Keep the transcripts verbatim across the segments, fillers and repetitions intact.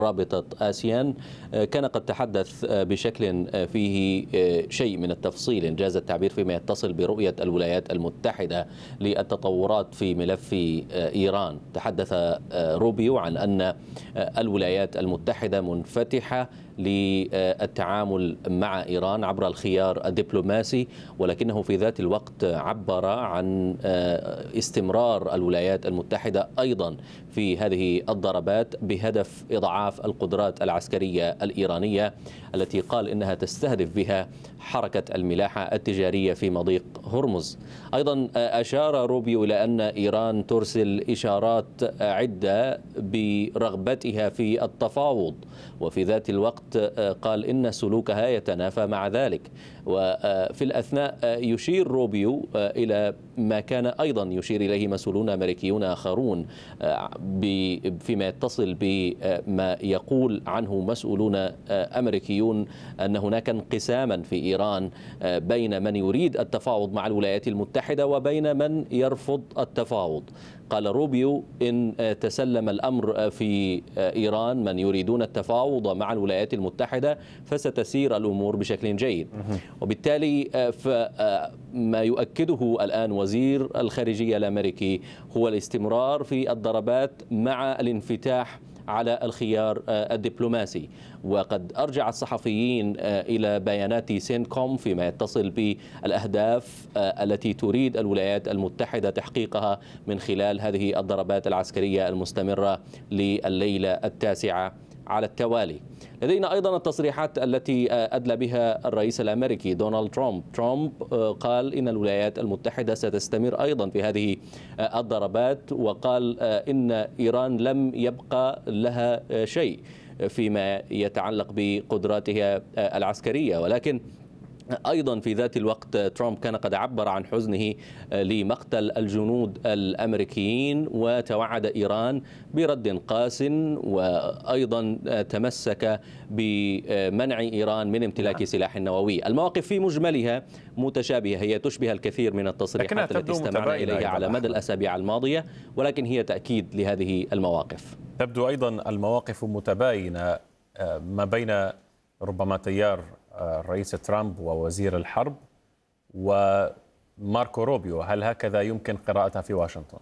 رابطة آسيان كان قد تحدث بشكل فيه شيء من التفصيل إن جاز التعبير فيما يتصل برؤية الولايات المتحدة للتطورات في ملف إيران. تحدث روبيو عن أن الولايات المتحدة منفتحة للتعامل مع إيران عبر الخيار الدبلوماسي، ولكنه في ذات الوقت عبر عن استمرار الولايات المتحدة أيضا في هذه الضربات بهدف إضعاف القدرات العسكرية الإيرانية التي قال إنها تستهدف بها حركة الملاحة التجارية في مضيق هرمز. أيضا أشار روبيو إلى أن إيران ترسل إشارات عدة برغبتها في التفاوض، وفي ذات الوقت قال إن سلوكها يتنافى مع ذلك. وفي الأثناء يشير روبيو إلى ما كان أيضا يشير إليه مسؤولون أمريكيون آخرون فيما يتصل بما يقول عنه مسؤولون أمريكيون أن هناك انقساما في إيران بين من يريد التفاوض مع الولايات المتحدة وبين من يرفض التفاوض. قال روبيو إن تسلم الأمر في إيران من يريدون التفاوض مع الولايات المتحدة فستسير الأمور بشكل جيد. وبالتالي ما يؤكده الآن وزير الخارجية الأمريكي هو الاستمرار في الضربات مع الانفتاح على الخيار الدبلوماسي. وقد أرجع الصحفيين إلى بيانات سينكوم فيما يتصل بالأهداف التي تريد الولايات المتحدة تحقيقها من خلال هذه الضربات العسكرية المستمرة لليلة التاسعة على التوالي. لدينا أيضا التصريحات التي أدلى بها الرئيس الأمريكي دونالد ترامب. ترامب قال إن الولايات المتحدة ستستمر أيضا في هذه الضربات، وقال إن إيران لم يبقى لها شيء فيما يتعلق بقدراتها العسكرية. ولكن أيضا في ذات الوقت ترامب كان قد عبر عن حزنه لمقتل الجنود الأمريكيين وتوعد إيران برد قاس، وأيضا تمسك بمنع إيران من امتلاك سلاح نووي. المواقف في مجملها متشابهة، هي تشبه الكثير من التصريحات التي استمعنا إليها على مدى الأسابيع الماضية، ولكن هي تأكيد لهذه المواقف. تبدو أيضا المواقف متباينة ما بين ربما تيار الرئيس ترامب ووزير الحرب وماركو روبيو. هل هكذا يمكن قراءتها في واشنطن؟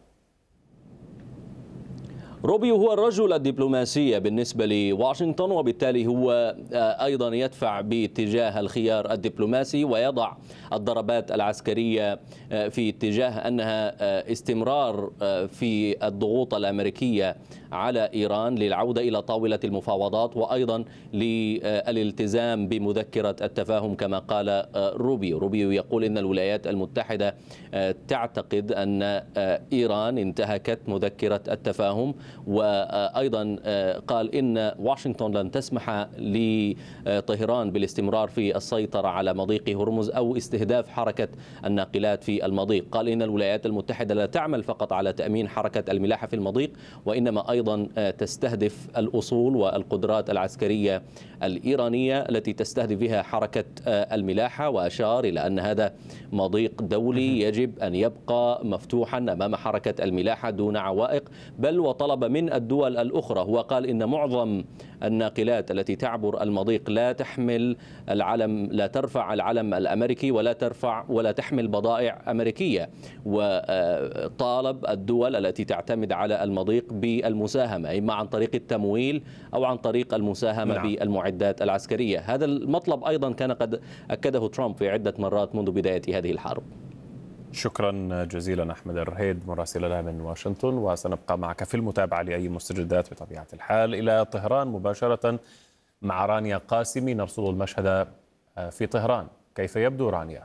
روبيو هو الرجل الدبلوماسي بالنسبة لواشنطن، وبالتالي هو أيضا يدفع باتجاه الخيار الدبلوماسي ويضع الضربات العسكرية في اتجاه أنها استمرار في الضغوط الأمريكية على إيران للعودة إلى طاولة المفاوضات، وأيضا للالتزام بمذكرة التفاهم كما قال روبيو. روبيو يقول إن الولايات المتحدة تعتقد أن إيران انتهكت مذكرة التفاهم، وأيضا قال إن واشنطن لن تسمح لطهران بالاستمرار في السيطرة على مضيق هرمز أو استهداف حركة الناقلات في المضيق. قال إن الولايات المتحدة لا تعمل فقط على تأمين حركة الملاحة في المضيق، وإنما أيضا تستهدف الأصول والقدرات العسكرية الإيرانية التي تستهدف بها حركة الملاحة. وأشار إلى أن هذا مضيق دولي يجب أن يبقى مفتوحا أمام حركة الملاحة دون عوائق، بل وطلب من الدول الأخرى. هو قال إن معظم الناقلات التي تعبر المضيق لا تحمل العلم، لا ترفع العلم الأمريكي ولا ترفع ولا تحمل بضائع أمريكية، وطالب الدول التي تعتمد على المضيق بالمساهمة إما عن طريق التمويل أو عن طريق المساهمة نعم. بالمعدات العسكرية. هذا المطلب أيضا كان قد أكده ترامب في عدة مرات منذ بداية هذه الحرب. شكرا جزيلا أحمد الرهيد مراسلنا من واشنطن، وسنبقى معك في المتابعة لأي مستجدات بطبيعة الحال. إلى طهران مباشرة مع رانيا قاسمي نرصد المشهد في طهران. كيف يبدو رانيا؟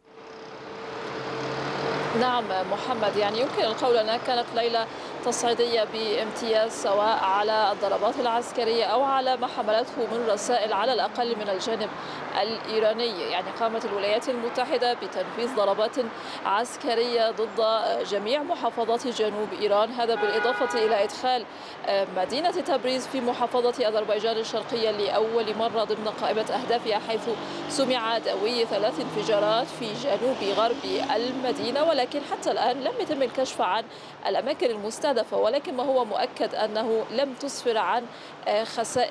نعم محمد، يعني يمكن القول أنها كانت ليلة تصعيدية بامتياز، سواء على الضربات العسكرية أو على ما حملته من رسائل على الأقل من الجانب الإيراني. يعني قامت الولايات المتحدة بتنفيذ ضربات عسكرية ضد جميع محافظات جنوب إيران، هذا بالإضافة إلى إدخال مدينة تبريز في محافظة أذربيجان الشرقية لأول مرة ضمن قائمة أهدافها، حيث سمع دوي ثلاث انفجارات في جنوب غرب المدينة. ولكن حتى الآن لم يتم الكشف عن الأماكن المستهدفة مستهدفة، ولكن ما هو مؤكد أنه لم تسفر عن خسائر